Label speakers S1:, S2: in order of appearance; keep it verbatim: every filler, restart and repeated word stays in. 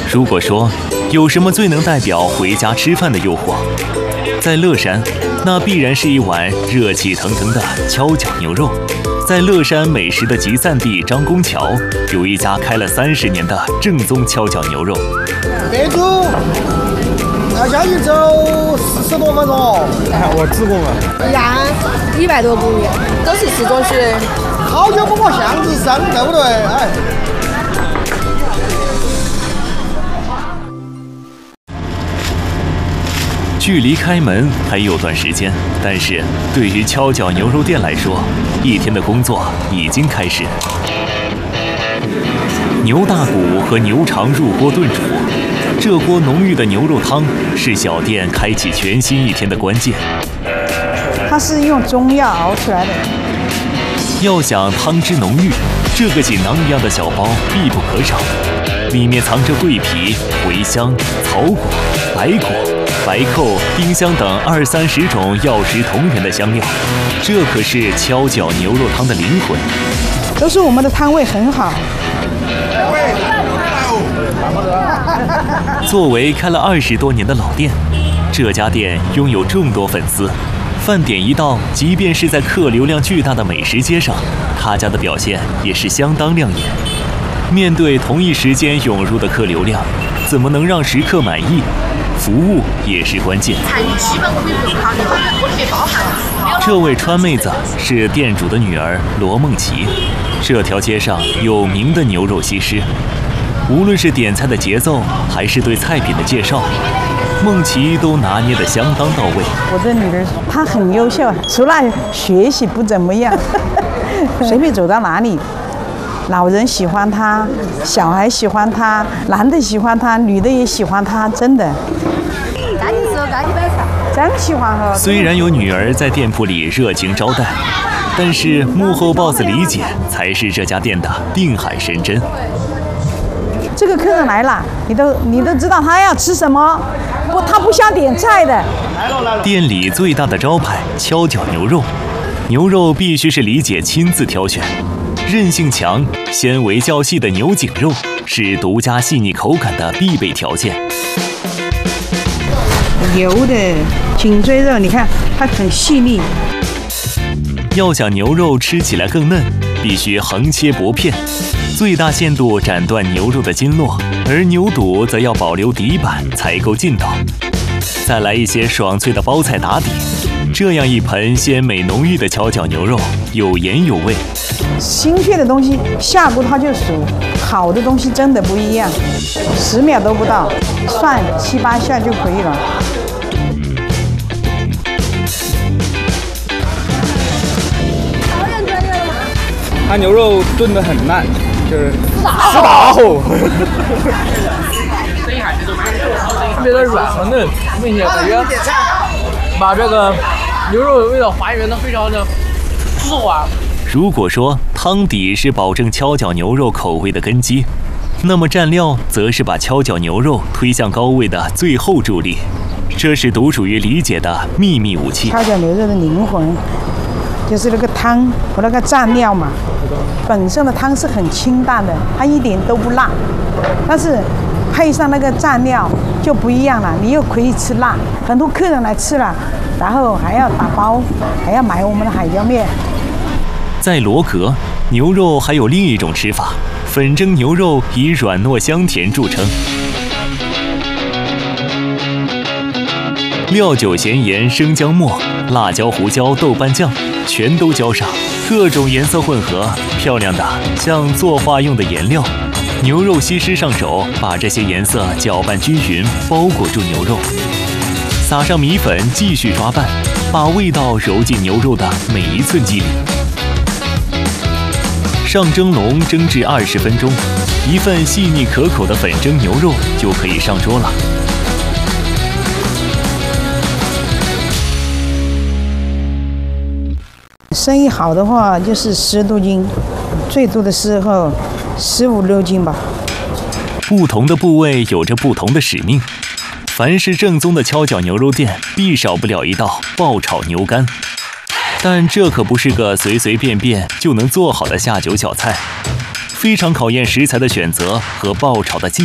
S1: 如果说有什么最能代表回家吃饭的诱惑，在乐山，那必然是一碗热气腾腾的跷脚牛肉。在乐山美食的集散地张公桥，有一家开了三十年的正宗跷脚牛肉。
S2: 这组要下去走四十多分钟，哎，我吃过嘛。
S3: 一样，一百多公里，都是市中区。
S2: 好久不过巷子深，对不对？哎。
S1: 距离开门还有段时间，但是对于跷脚牛肉店来说，一天的工作已经开始。牛大骨和牛肠入锅炖煮，这锅浓郁的牛肉汤是小店开启全新一天的关键。
S4: 它是用中药熬出来的。
S1: 要想汤汁浓郁，这个锦囊一样的小包必不可少，里面藏着桂皮、茴香、草果、白果、白蔻、丁香等二三十种药食同源的香料，这可是跷脚牛肉汤的灵魂。
S4: 都是我们的汤味很好。
S1: 作为开了二十多年的老店，这家店拥有众多粉丝。饭点一到，即便是在客流量巨大的美食街上，他家的表现也是相当亮眼。面对同一时间涌入的客流量，怎么能让食客满意？服务也是关键。这位川妹子是店主的女儿罗梦琪，这条街上有名的牛肉西施。无论是点菜的节奏，还是对菜品的介绍，梦琪都拿捏得相当到位。
S4: 我的女儿她很优秀，除了学习不怎么样，随便走到哪里，老人喜欢她，小孩喜欢她，男的喜欢她，女的也喜欢她，真的。
S3: 赶紧说，赶紧买菜。
S4: 真喜欢喝。
S1: 虽然有女儿在店铺里热情招待，但是幕后 boss 李姐才是这家店的定海神针。
S4: 这个客人来了，你都你都知道他要吃什么，不，他不想点菜的。
S1: 店里最大的招牌跷脚牛肉，牛肉必须是李姐亲自挑选，韧性强、纤维较细的牛颈肉是独家细腻口感的必备条件。
S4: 牛的颈椎肉，你看它很细腻。
S1: 要想牛肉吃起来更嫩，必须横切薄片，最大限度斩断牛肉的筋络，而牛肚则要保留底板才够劲道。再来一些爽脆的包菜打底，这样一盆鲜美浓郁的跷脚牛肉，有盐有味。
S4: 新鲜的东西下锅它就熟，好的东西真的不一样，十秒都不到，涮七八下就可以了。
S2: 它牛肉炖得很烂，就是四打后，特别的软和嫩，并且感觉把这个牛肉的味道还原的非常的丝滑。
S1: 如果说汤底是保证跷脚牛肉口味的根基，那么蘸料则是把跷脚牛肉推向高位的最后助力，这是独属于李姐的秘密武器。
S4: 跷脚牛肉的灵魂就是那个汤和那个蘸料嘛。本身的汤是很清淡的，它一点都不辣，但是配上那个蘸料就不一样了，你又可以吃辣。很多客人来吃了，然后还要打包，还要买我们的海椒面。
S1: 在罗格，牛肉还有另一种吃法，粉蒸牛肉以软糯香甜著称。料酒、咸盐、生姜末、辣椒、胡椒、豆瓣酱，全都浇上，各种颜色混合，漂亮的像作画用的颜料。牛肉西施上手，把这些颜色搅拌均匀，包裹住牛肉，撒上米粉，继续抓拌，把味道揉进牛肉的每一寸肌里。上蒸笼蒸至二十分钟，一份细腻可口的粉蒸牛肉就可以上桌了。
S4: 生意好的话就是十多斤，最多的时候十五六斤吧。
S1: 不同的部位有着不同的使命，凡是正宗的跷脚牛肉店，必少不了一道爆炒牛肝。但这可不是个随随便便就能做好的下酒小菜，非常考验食材的选择和爆炒的技